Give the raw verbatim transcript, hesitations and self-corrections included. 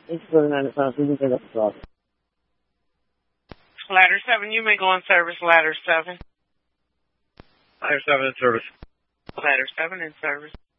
Thanks for the Renaissance. We can pick up the call. Ladder seven, you may go on service. Ladder seven. Ladder seven in service. Ladder seven in service.